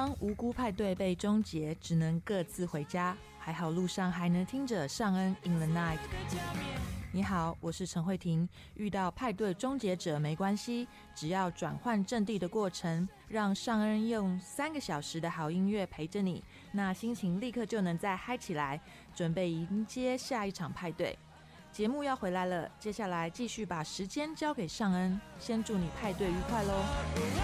当无辜派对被终结，只能各自回家，还好路上还能听着尚恩 In the Night。 你好，我是陈慧婷。遇到派对终结者没关系，只要转换阵地的过程，让尚恩用3个小时的好音乐陪着你，那心情立刻就能再嗨起来，准备迎接下一场派对。节目要回来了，接下来继续把时间交给尚恩，先祝你派对愉快咯。